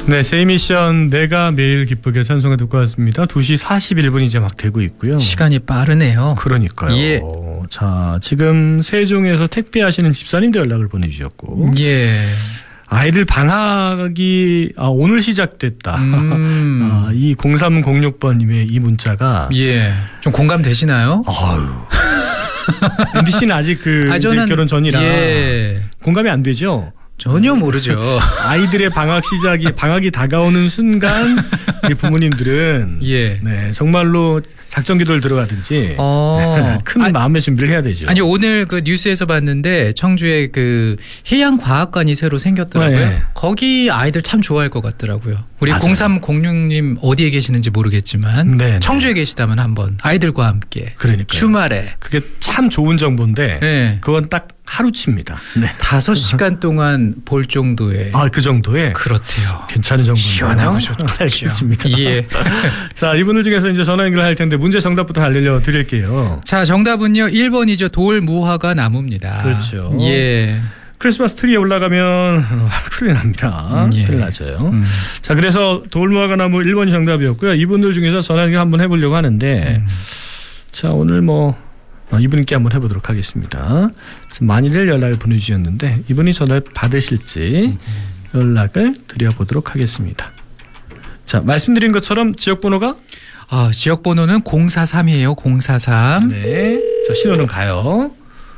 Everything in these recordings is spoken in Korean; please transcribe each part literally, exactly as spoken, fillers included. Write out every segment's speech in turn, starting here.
네, 제이미션 내가 매일 기쁘게 찬송을 듣고 왔습니다. 두 시 사십일 분 이제 막 되고 있고요. 시간이 빠르네요. 그러니까요. 예. 자, 지금 세종에서 택배하시는 집사님도 연락을 보내주셨고. 예. 아이들 방학이 아, 오늘 시작됐다. 음. 아, 이 공삼공육 번님의 이 문자가. 예. 좀 공감되시나요? 아유. 엠비씨는 아직 그 아, 이제 저는, 결혼 전이라 예. 공감이 안 되죠. 전혀 모르죠. 아이들의 방학 시작이 방학이 다가오는 순간 이 부모님들은 예. 네, 정말로 작전 기도를 들어가든지 어. 큰 아, 마음의 준비를 해야 되죠. 아니 오늘 그 뉴스에서 봤는데 청주에 그 해양과학관이 새로 생겼더라고요. 네. 거기 아이들 참 좋아할 것 같더라고요. 우리 맞아요. 공삼공육님 어디에 계시는지 모르겠지만 네, 청주에 계시다면 한번 아이들과 함께 그러니까요. 주말에 그게 참 좋은 정보인데 네. 그건 딱 하루치입니다. 네. 다섯 시간 동안 볼 정도의 아, 그 정도에 그렇대요. 괜찮은 정보인데요. 시원하고 좋겠죠. 알겠습니다. 예. 자, 이분들 중에서 이제 전화 연결할 텐데 문제 정답부터 알려드릴게요. 자, 정답은요. 일 번이죠. 돌무화과 나무입니다. 그렇죠. 예. 크리스마스 트리에 올라가면 큰일 납니다. 음, 예. 큰일 나죠. 음. 자, 그래서 돌무화과 나무 일 번이 정답이었고요. 이분들 중에서 전화 연결 한번 해보려고 하는데 음. 자, 오늘 뭐 이분께 한번 해보도록 하겠습니다. 만일을 연락을 보내주셨는데 이분이 전화를 받으실지 연락을 드려보도록 하겠습니다. 자, 말씀드린 것처럼 지역번호가 아, 지역번호는 공사삼이에요. 공사삼. 네. 자, 신호는 가요.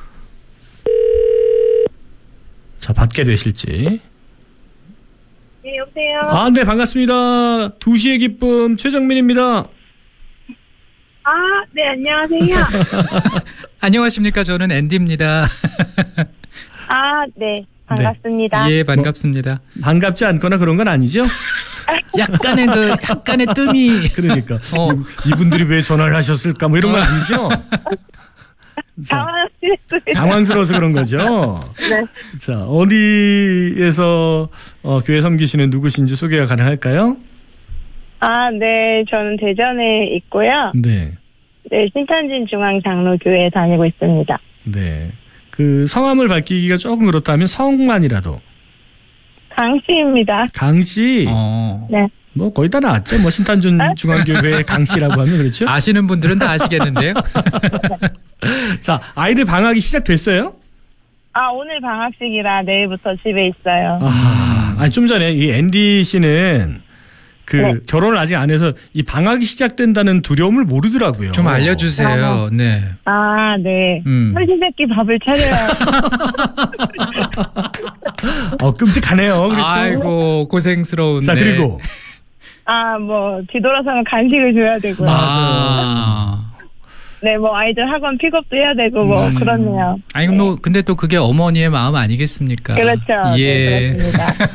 자, 받게 되실지. 네, 여보세요? 아, 네, 반갑습니다. 두 시의 기쁨 최정민입니다. 아, 네, 안녕하세요. 안녕하십니까. 저는 앤디입니다. 아, 네, 반갑습니다. 예, 반갑습니다. 반갑지 않거나 그런 건 아니죠? 약간의 그, 약간의 뜸이. 그러니까. 어. 이- 이분들이 왜 전화를 하셨을까 뭐 이런 건 아니죠? 자, 당황했습니다. 당황스러워서 그런 거죠? 네. 자, 어디에서 어, 교회 섬기시는 누구신지 소개가 가능할까요? 아, 네, 저는 대전에 있고요. 네. 네, 신탄진 중앙장로교회에 다니고 있습니다. 네. 그 성함을 밝히기가 조금 그렇다면 성만이라도. 강씨입니다. 강씨. 어. 네. 뭐 거의 다 나왔죠. 뭐 신탄준 중앙교회 강씨라고 하면 그렇죠. 아시는 분들은 다 아시겠는데요? 자, 아이들 방학이 시작됐어요? 아, 오늘 방학식이라 내일부터 집에 있어요. 아, 아니 좀 전에 이 앤디 씨는 그 네. 결혼을 아직 안 해서 이 방학이 시작된다는 두려움을 모르더라고요. 좀 알려주세요. 네. 아, 네. 음. 헐신새끼 밥을 차려요. 어, 끔찍하네요. 그렇죠. 아이고, 고생스러운데. 자, 그리고 아, 뭐, 뒤돌아서면 간식을 줘야 되고요. 아. 네, 뭐, 아이들 학원 픽업도 해야 되고, 뭐, 맞아요. 그렇네요. 아니, 뭐, 근데 또 그게 어머니의 마음 아니겠습니까? 그렇죠. 예. 네, 그렇습니다.